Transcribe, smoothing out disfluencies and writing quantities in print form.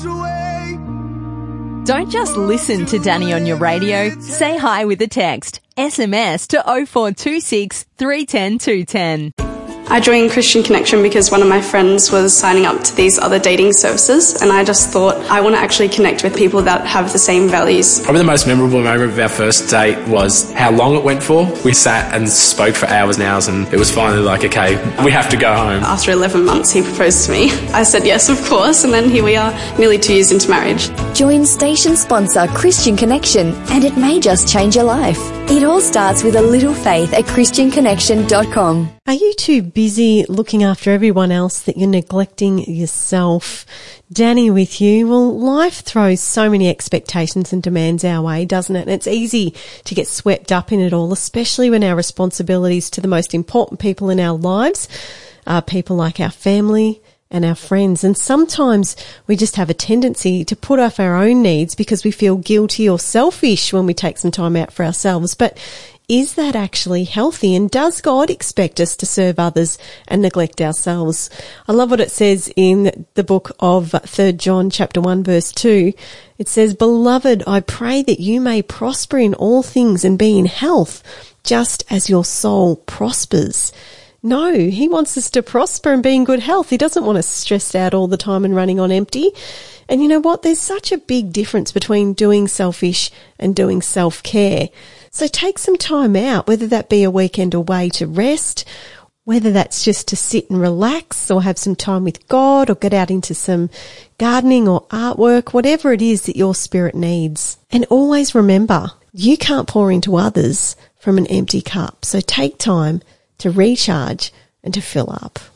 Don't just listen to Danny on your radio. Say hi with a text. SMS to 0426 310 210. I joined Christian Connection because one of my friends was signing up to these other dating services, and I just thought I want to actually connect with people that have the same values. Probably the most memorable moment of our first date was how long it went for. We sat and spoke for hours and hours, and it was finally like, okay, we have to go home. After 11 months, he proposed to me. I said yes, of course, and then here we are, nearly 2 years into marriage. Join station sponsor Christian Connection, and it may just change your life. It all starts with a little faith at christianconnection.com. Are you too busy looking after everyone else that you're neglecting yourself? Danny with you. Well, life throws so many expectations and demands our way, doesn't it? And it's easy to get swept up in it all, especially when our responsibilities to the most important people in our lives are people like our family and our friends. And sometimes we just have a tendency to put off our own needs because we feel guilty or selfish when we take some time out for ourselves. But is that actually healthy? And does God expect us to serve others and neglect ourselves? I love what it says in the book of 3 John chapter 1 verse 2. It says, "Beloved, I pray that you may prosper in all things and be in health, just as your soul prospers." No, he wants us to prosper and be in good health. He doesn't want us stressed out all the time and running on empty. And you know what? There's such a big difference between doing selfish and doing self-care. So take some time out, whether that be a weekend away to rest, whether that's just to sit and relax or have some time with God or get out into some gardening or artwork, whatever it is that your spirit needs. And always remember, you can't pour into others from an empty cup. So take time to recharge and to fill up.